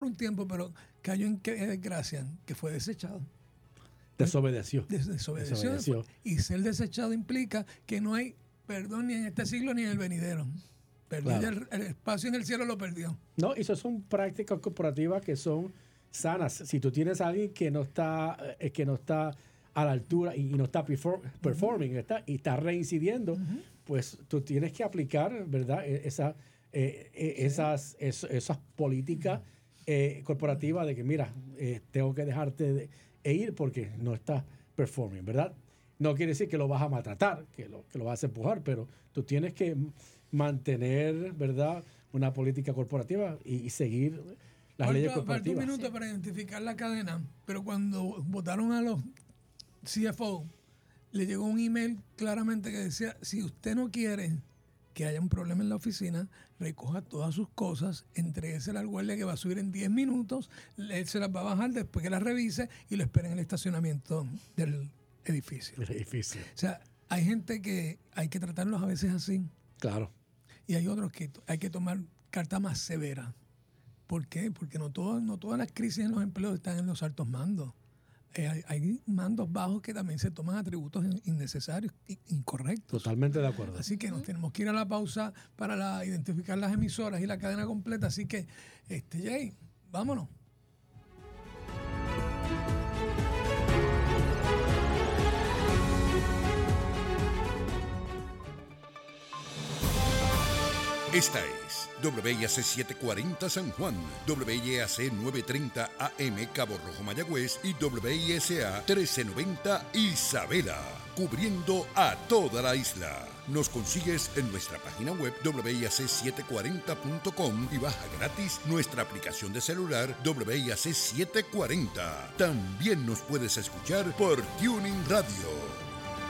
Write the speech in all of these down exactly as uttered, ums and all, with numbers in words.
un tiempo, pero cayó en qué desgracia, que fue desechado. Desobedeció. Des- desobedeció. Desobedeció. Y ser desechado implica que no hay perdón ni en este siglo ni en el venidero. Perdió Claro. el, el espacio en el cielo, lo perdió. No, y eso son prácticas corporativas que son sanas. Si tú tienes a alguien que no está, eh, que no está a la altura y, y no está perfor- performing, está, y está reincidiendo, uh-huh. pues tú tienes que aplicar, ¿verdad? Esa, eh, eh, sí. esas, es, esas políticas eh, corporativas de que, mira, eh, tengo que dejarte de, e ir porque no estás performing, ¿verdad? No quiere decir que lo vas a maltratar, que lo, que lo vas a empujar, pero tú tienes que mantener, ¿verdad?, una política corporativa y, y seguir las falta, leyes corporativas. Falta un minuto para identificar la cadena, pero cuando votaron a los C F O, le llegó un email claramente que decía, si usted no quiere que haya un problema en la oficina, recoja todas sus cosas, entréguesela al guardia que va a subir en diez minutos, él se las va a bajar después que las revise y lo espera en el estacionamiento del edificio. El edificio. O sea, hay gente que hay que tratarlos a veces así. Claro. Y hay otros que hay que tomar carta más severa. ¿Por qué? Porque no, todo, no todas las crisis en los empleos están en los altos mandos. Eh, hay, hay mandos bajos que también se toman atributos innecesarios, incorrectos. Totalmente de acuerdo. Así que nos tenemos que ir a la pausa para la, identificar las emisoras y la cadena completa. Así que, este, Jay, vámonos. Esta es W I A C setecientos cuarenta San Juan, W I A C novecientos treinta A M Cabo Rojo Mayagüez y W I S A trece noventa Isabela, cubriendo a toda la isla. Nos consigues en nuestra página web W I A C setecientos cuarenta punto com y baja gratis nuestra aplicación de celular W I A C setecientos cuarenta. También nos puedes escuchar por Tuning Radio.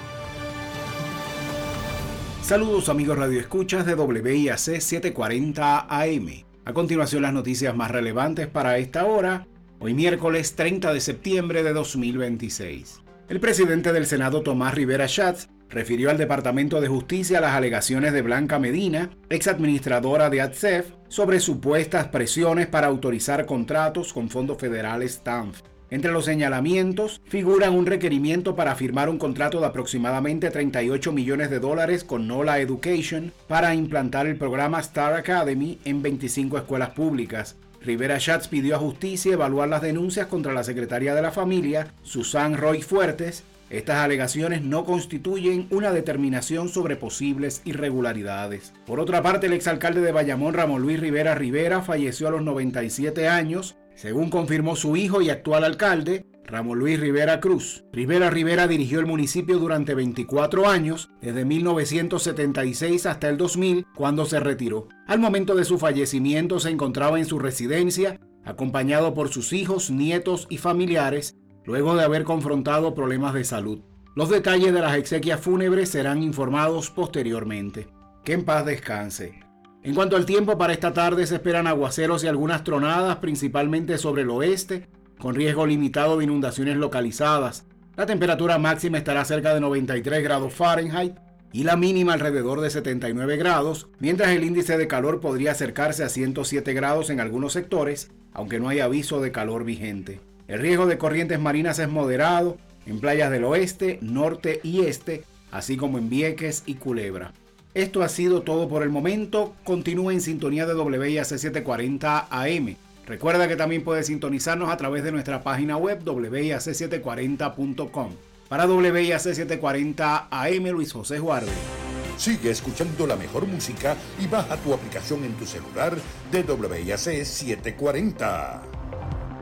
Saludos amigos radioescuchas de W I A C setecientos cuarenta A M. A continuación las noticias más relevantes para esta hora, hoy miércoles treinta de septiembre de dos mil veintiséis. El presidente del Senado, Tomás Rivera Schatz, refirió al Departamento de Justicia las alegaciones de Blanca Medina, exadministradora de A T S E F, sobre supuestas presiones para autorizar contratos con fondos federales T A N F. Entre los señalamientos figuran un requerimiento para firmar un contrato de aproximadamente treinta y ocho millones de dólares con NOLA Education para implantar el programa Star Academy en veinticinco escuelas públicas. Rivera Schatz pidió a justicia evaluar las denuncias contra la secretaria de la familia, Susan Roy Fuertes. Estas alegaciones no constituyen una determinación sobre posibles irregularidades. Por otra parte, el exalcalde de Bayamón, Ramón Luis Rivera Rivera, falleció a los noventa y siete años, según confirmó su hijo y actual alcalde, Ramón Luis Rivera Cruz. Rivera Rivera dirigió el municipio durante veinticuatro años, desde mil novecientos setenta y seis hasta el dos mil, cuando se retiró. Al momento de su fallecimiento se encontraba en su residencia, acompañado por sus hijos, nietos y familiares, luego de haber confrontado problemas de salud. Los detalles de las exequias fúnebres serán informados posteriormente. Que en paz descanse. En cuanto al tiempo, para esta tarde se esperan aguaceros y algunas tronadas, principalmente sobre el oeste, con riesgo limitado de inundaciones localizadas. La temperatura máxima estará cerca de noventa y tres grados Fahrenheit y la mínima alrededor de setenta y nueve grados, mientras el índice de calor podría acercarse a ciento siete grados en algunos sectores, aunque no hay aviso de calor vigente. El riesgo de corrientes marinas es moderado en playas del oeste, norte y este, así como en Vieques y Culebra. Esto ha sido todo por el momento. Continúa en sintonía de W I A C setecientos cuarenta A M. Recuerda que también puedes sintonizarnos a través de nuestra página web W I A C setecientos cuarenta punto com. Para W I A C setecientos cuarenta A M, Luis José Juárez. Sigue escuchando la mejor música y baja tu aplicación en tu celular de W I A C setecientos cuarenta.